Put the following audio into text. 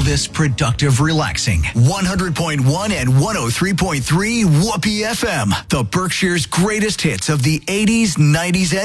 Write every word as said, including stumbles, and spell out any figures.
this productive relaxing. one hundred point one and one oh three point three Whoopee F M, the Berkshire's greatest hits of the eighties, nineties, and